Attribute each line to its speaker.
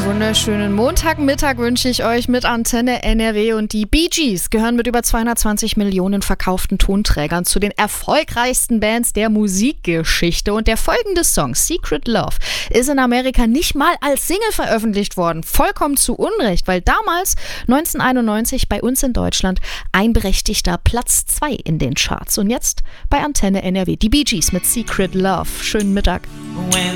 Speaker 1: Wunderschönen Montagmittag wünsche ich euch mit Antenne NRW, und die Bee Gees gehören mit über 220 Millionen verkauften Tonträgern zu den erfolgreichsten Bands der Musikgeschichte, und der folgende Song, Secret Love, ist in Amerika nicht mal als Single veröffentlicht worden. Vollkommen zu Unrecht, weil damals, 1991, bei uns in Deutschland ein berechtigter Platz 2 in den Charts. Und jetzt bei Antenne NRW, die Bee Gees mit Secret Love. Schönen Mittag.